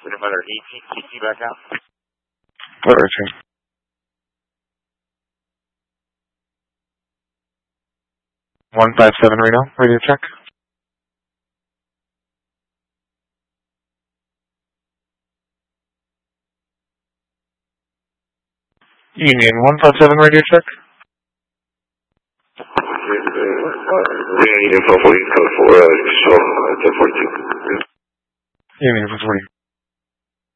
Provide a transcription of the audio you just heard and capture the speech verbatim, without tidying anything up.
Center Mother eighteen, C T back out. What, Richard? one five seven Reno, radio check. Union one five seven radio check. Union four forty, code four, uh, so, uh, ten forty-two. Union four forty.